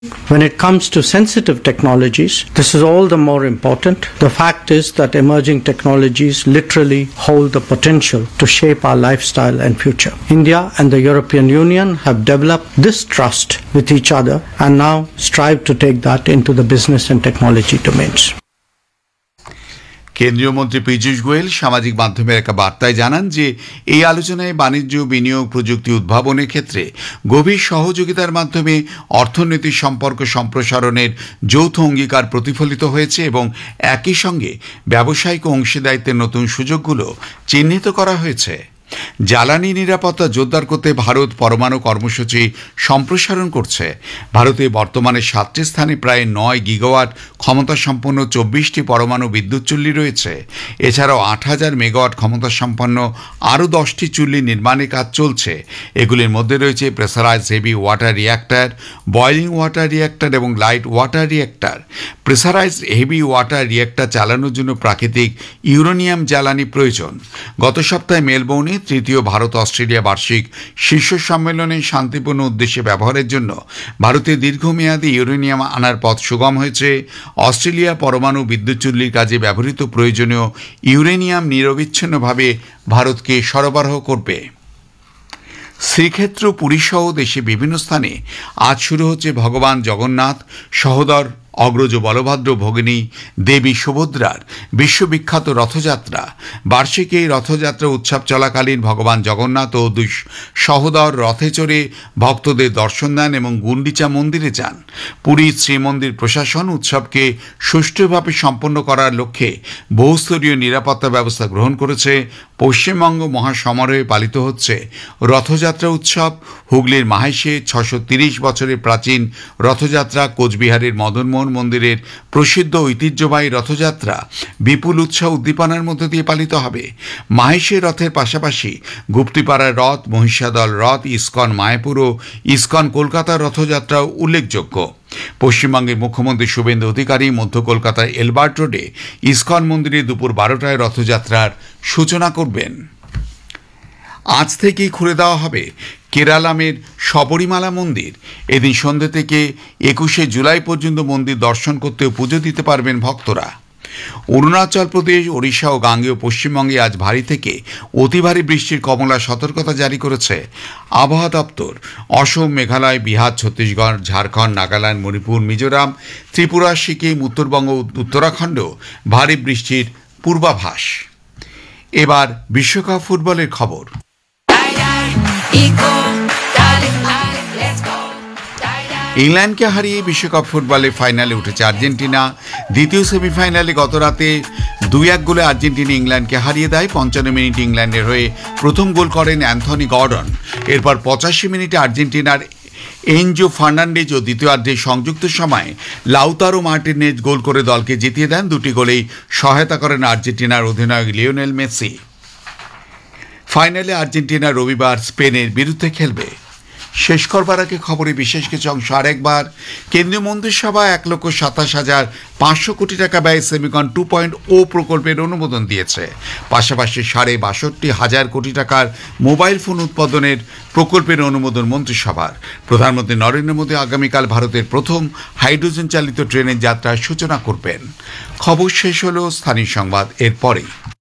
When it comes to sensitive technologies, this is all the more important. The fact is that emerging technologies literally hold the potential to shape our lifestyle and future. India and the European Union have developed this trust with each other and now strive to take that into the business and technology domains. কেন্দ্রীয় মন্ত্রী পীযূষ গোয়েল সামাজিক মাধ্যমের এক বার্তায় জানান যে এই আলোচনায় বাণিজ্য বিনিয়োগ প্রযুক্তি উদ্ভাবনের ক্ষেত্রে গভীর সহযোগিতার মাধ্যমে অর্থনৈতিক সম্পর্ক সম্প্রসারণের যৌথ অঙ্গীকার প্রতিফলিত হয়েছে এবং একই সঙ্গে ব্যবসায়িক অংশীদারিত্বের নতুন সুযোগগুলো চিহ্নিত করা হয়েছে। জ্বালানি নিরাপত্তা জোরদার করতে ভারত পরমাণু কর্মসূচি সম্প্রসারণ করছে। ভারতে বর্তমানে 7টি স্থানে প্রায় 9 গিগাওয়াট ক্ষমতাসম্পন্ন 24টি পরমাণু বিদ্যুৎ চুল্লি রয়েছে। এছাড়াও 8000 মেগাওয়াট ক্ষমতাসম্পন্ন আরও 10টি চুল্লি নির্মাণের কাজ চলছে। এগুলির মধ্যে রয়েছে pressurised heavy water reactor, boiling water reactor এবং light water reactor. Pressurised heavy water reactor চালানোর জন্য প্রাকৃতিক ইউরেনিয়াম জ্বালানি প্রয়োজন। গত সপ্তাহে মেলবোর্নে তৃতীয় ভারত অস্ট্রেলিয়া বার্ষিক শীর্ষ সম্মেলনে শান্তিপূর্ণ উদ্দেশ্যে ব্যবহারের জন্য ভারতের দীর্ঘমেয়াদী ইউরেনিয়াম আনার পথ সুগম হয়েছে। অস্ট্রেলিয়া পরমাণু বিদ্যুৎ চুল্লির কাজে ব্যবহৃত প্রয়োজনীয় ইউরেনিয়াম নিরবিচ্ছিন্নভাবে ভারতকে সরবরাহ করবে। শ্রীক্ষেত্র পুরীসহ দেশে বিভিন্ন স্থানে আজ শুরু হচ্ছে ভগবান জগন্নাথ, সহোদর অগ্রজ বলভদ্র, ভগিনী দেবী সুভদ্রার বিশ্ববিখ্যাত রথযাত্রা। বার্ষিক এই রথযাত্রা উৎসব চলাকালীন ভগবান জগন্নাথ ও দুই সহোদর রথে চড়ে ভক্তদের দর্শন দেন এবং গুন্ডিচা মন্দিরে যান। পুরী শ্রীমন্দির প্রশাসন উৎসবকে সুষ্ঠুভাবে সম্পন্ন করার লক্ষ্যে বহুস্তরীয় নিরাপত্তা ব্যবস্থা গ্রহণ করেছে। পশ্চিমবঙ্গ মহাসমারোহে পালিত হচ্ছে রথযাত্রা উৎসব। হুগলির মাহেশে 630 বছরের প্রাচীন রথযাত্রা, কোচবিহারের মদনমোহন মন্দিরের প্রসিদ্ধ ঐতিহ্যবাহী রথযাত্রা বিপুল উৎসাহ উদ্দীপনার মধ্য দিয়ে পালিত হবে। মাহেশের রথের পাশাপাশি গুপ্তিপাড়ার রথ, মহিষাদল রথ, ইস্কন মায়াপুর ও ইস্কন কলকাতার রথযাত্রাও উল্লেখযোগ্য। পশ্চিমবঙ্গের মুখ্যমন্ত্রী শুভেন্দু অধিকারী মধ্য কলকাতার এলবার্ট রোডে ইস্কন মন্দিরে দুপুর 12টায় রথযাত্রার সূচনা করবেন। আজ থেকেই খুলে দেওয়া হবে কেরালামের শবরীমালা মন্দির। এদিন সন্ধ্যে থেকে 21শে জুলাই পর্যন্ত মন্দির দর্শন করতে ও পুজো দিতে পারবেন ভক্তরা। অরুণাচল প্রদেশ, ওড়িশা ও গাঙ্গেয় পশ্চিমবঙ্গে আজ ভারী থেকে অতি ভারী বৃষ্টির কমলা সতর্কতা জারি করেছে আবহাওয়া দপ্তর। অসম, মেঘালয়, বিহার, ছত্তিশগড়, ঝাড়খণ্ড, নাগাল্যান্ড, মণিপুর, মিজোরাম, ত্রিপুরা, সিকিম, উত্তরবঙ্গ, উত্তরাখণ্ড ভারী বৃষ্টির পূর্বাভাস। এবার বিশ্বকাপ ফুটবলের খবর। ইংল্যান্ডকে হারিয়ে বিশ্বকাপ ফুটবলে ফাইনালে উঠেছে আর্জেন্টিনা। দ্বিতীয় সেমিফাইনালে গত রাতে 2-1 গোলে আর্জেন্টিনা ইংল্যান্ডকে হারিয়ে দেয়। 55 মিনিটে ইংল্যান্ডের হয়ে প্রথম গোল করেন অ্যান্থনি গর্ডন। এরপর 85 মিনিটে আর্জেন্টিনার এনজো ফার্নান্ডেজ ও দ্বিতীয়ার্ধে সংযুক্ত সময়ে লাউতারো মার্টিনেজ গোল করে দলকে জিতিয়ে দেন। দুটি গোলেই সহায়তা করেন আর্জেন্টিনার অধিনায়ক লিওনেল মেসি। ফাইনালে আর্জেন্টিনা রবিবার স্পেনের বিরুদ্ধে খেলবে। শেষ করবার আগে খবরে বিশেষ কিছু অংশ আরেকবার। কেন্দ্রীয় মন্ত্রিসভা 1,27,500 কোটি টাকা ব্যয়ে সেমিকন 2.0 প্রকল্পের অনুমোদন দিয়েছে। পাশাপাশি 62,500 কোটি টাকার মোবাইল ফোন উৎপাদনের প্রকল্পের অনুমোদন মন্ত্রিসভার। প্রধানমন্ত্রী নরেন্দ্র মোদী আগামীকাল ভারতের প্রথম হাইড্রোজেন চালিত ট্রেনের যাত্রার সূচনা করবেন। খবর শেষ হলো। স্থানীয় সংবাদ এরপরেই।